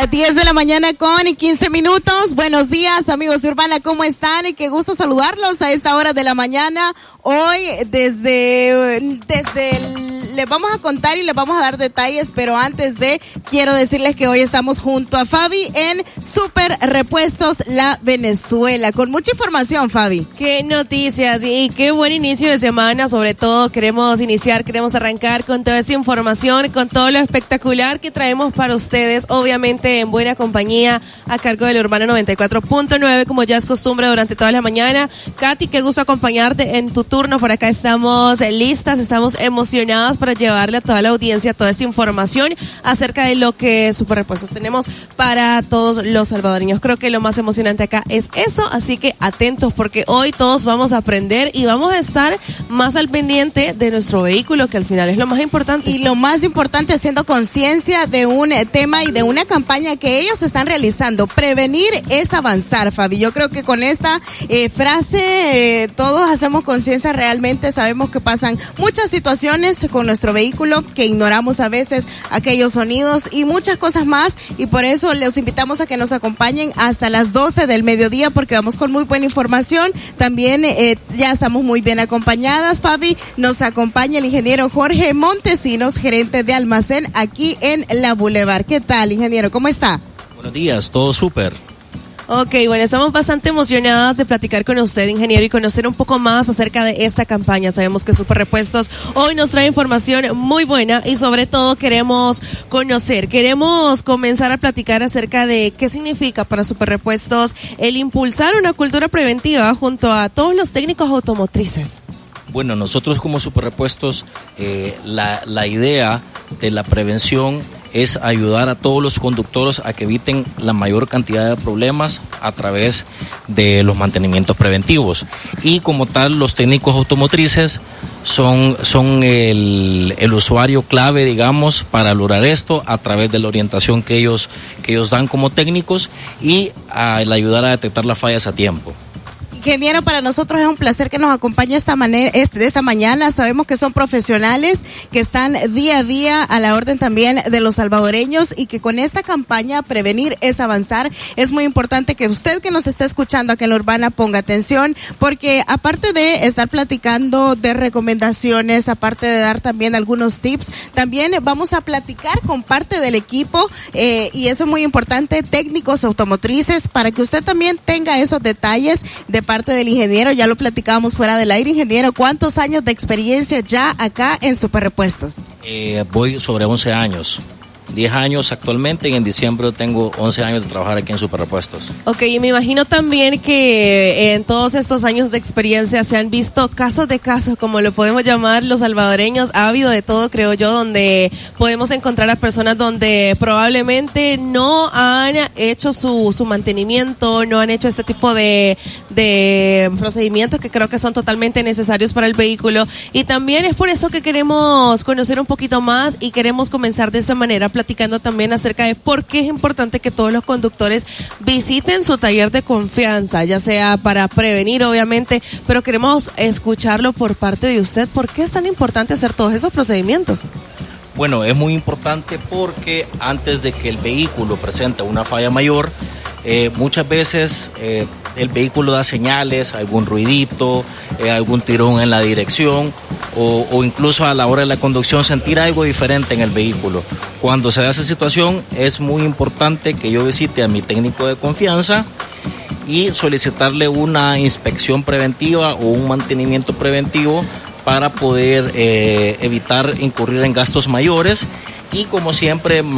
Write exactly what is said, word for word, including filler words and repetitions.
las diez de la mañana con quince minutos. Buenos días, amigos de Urbana, ¿cómo están? Y qué gusto saludarlos a esta hora de la mañana. Hoy, desde, desde el, les vamos a contar y les vamos a dar detalles, pero antes de, quiero decirles que hoy estamos junto a Fabi en Super Repuestos La Venezuela, con mucha información, Fabi. Qué noticias y qué buen inicio de semana, sobre todo queremos iniciar, queremos arrancar con toda esa información, con todo lo espectacular que traemos para ustedes, obviamente en buena compañía, a cargo del Urbana noventa y cuatro punto nueve, como ya es costumbre durante toda la mañana. Katy, qué gusto acompañarte en tu turno, por acá estamos listas, estamos emocionadas para llevarle a toda la audiencia toda esta información acerca de lo que Super Repuestos tenemos para todos los salvadoreños. Creo que lo más emocionante acá es eso, así que atentos porque hoy todos vamos a aprender y vamos a estar más al pendiente de nuestro vehículo, que al final es lo más importante. Y lo más importante, haciendo conciencia de un tema y de una campaña que ellos están realizando. Prevenir es avanzar, Fabi. Yo creo que con esta eh, frase eh, todos hacemos conciencia. Realmente sabemos que pasan muchas situaciones con nuestro vehículo, que ignoramos a veces aquellos sonidos y muchas cosas más, y por eso les invitamos a que nos acompañen hasta las doce del mediodía, porque vamos con muy buena información. También eh, ya estamos muy bien acompañadas, Fabi. Nos acompaña el ingeniero Jorge Montesinos, gerente de almacén aquí en la Boulevard. ¿Qué tal, ingeniero? ¿Cómo está? Buenos días, todo súper. Ok, bueno, estamos bastante emocionadas de platicar con usted, ingeniero, y conocer un poco más acerca de esta campaña. Sabemos que Super Repuestos hoy nos trae información muy buena y sobre todo queremos conocer, queremos comenzar a platicar acerca de qué significa para Super Repuestos el impulsar una cultura preventiva junto a todos los técnicos automotrices. Bueno, nosotros como Super Repuestos, eh, la, la idea de la prevención es ayudar a todos los conductores a que eviten la mayor cantidad de problemas a través de los mantenimientos preventivos. Y como tal, los técnicos automotrices son, son el, el usuario clave, digamos, para lograr esto a través de la orientación que ellos, que ellos dan como técnicos y a, el ayudar a detectar las fallas a tiempo. Ingeniero, para nosotros es un placer que nos acompañe esta manera, este, de esta mañana. Sabemos que son profesionales que están día a día a la orden también de los salvadoreños, y que con esta campaña Prevenir es avanzar, es muy importante que usted que nos está escuchando aquí en la Urbana ponga atención, porque aparte de estar platicando de recomendaciones, aparte de dar también algunos tips, también vamos a platicar con parte del equipo, eh, y eso es muy importante, técnicos automotrices, para que usted también tenga esos detalles de parte parte del ingeniero. Ya lo platicábamos fuera del aire. Ingeniero, ¿cuántos años de experiencia ya acá en Super Repuestos? Eh, voy sobre once años. diez años actualmente, y en diciembre tengo once años de trabajar aquí en Super Repuestos. Ok, y me imagino también que en todos estos años de experiencia se han visto casos de casos, como lo podemos llamar los salvadoreños. Ha habido de todo, creo yo, donde podemos encontrar a personas donde probablemente no han hecho su, su mantenimiento, no han hecho este tipo de, de procedimientos que creo que son totalmente necesarios para el vehículo. Y también es por eso que queremos conocer un poquito más y queremos comenzar de esa manera, platicando también acerca de por qué es importante que todos los conductores visiten su taller de confianza, ya sea para prevenir, obviamente, pero queremos escucharlo por parte de usted. ¿Por qué es tan importante hacer todos esos procedimientos? Bueno, es muy importante porque antes de que el vehículo presente una falla mayor, eh, muchas veces eh, el vehículo da señales, algún ruidito, eh, algún tirón en la dirección, o, o incluso a la hora de la conducción sentir algo diferente en el vehículo. Cuando se da esa situación, es muy importante que yo visite a mi técnico de confianza y solicitarle una inspección preventiva o un mantenimiento preventivo para poder eh, evitar incurrir en gastos mayores y, como siempre,